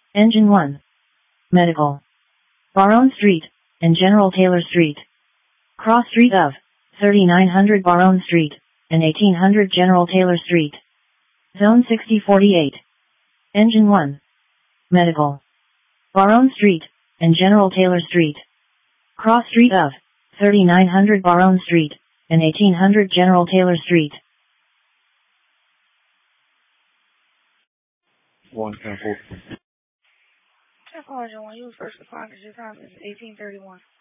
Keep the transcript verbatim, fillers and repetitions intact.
Engine one. Medical. Baronne Street, and General Taylor Street. Cross Street of, thirty-nine hundred Baronne Street, and eighteen hundred General Taylor Street. Zone sixty forty-eight. Engine one. Medical. Baronne Street, and General Taylor Street. Cross Street of, thirty-nine hundred Baronne Street, and eighteen hundred General Taylor Street. One ten four. ten four, one, you was first responders, your time is eighteen thirty-one.